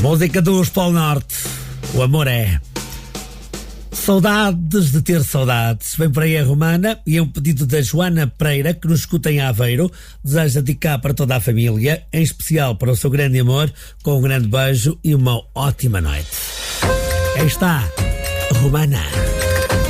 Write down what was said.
Música dos Polo Norte. O amor é. Saudades de ter saudades. Vem por aí a Romana e é um pedido da Joana Pereira, que nos escuta em Aveiro. Deseja dedicar para toda a família, em especial para o seu grande amor, com um grande beijo e uma ótima noite. Aí está, Romana.